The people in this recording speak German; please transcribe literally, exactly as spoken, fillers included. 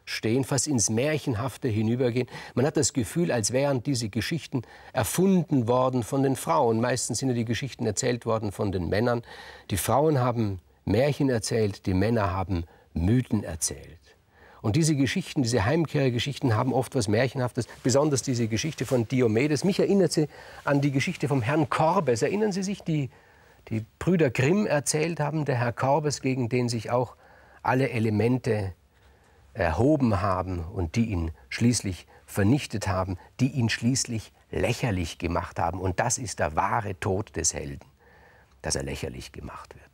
stehen, fast ins Märchenhafte hinübergehen. Man hat das Gefühl, als wären diese Geschichten erfunden worden von den Frauen. Meistens sind ja die Geschichten erzählt worden von den Männern. Die Frauen haben Märchen erzählt, die Männer haben Mythen erzählt. Und diese Geschichten, diese Heimkehrgeschichten haben oft was Märchenhaftes, besonders diese Geschichte von Diomedes. Mich erinnert sie an die Geschichte vom Herrn Korbes. Erinnern Sie sich, die die Brüder Grimm erzählt haben, der Herr Korbes, gegen den sich auch alle Elemente erhoben haben und die ihn schließlich vernichtet haben, die ihn schließlich lächerlich gemacht haben. Und das ist der wahre Tod des Helden, dass er lächerlich gemacht wird.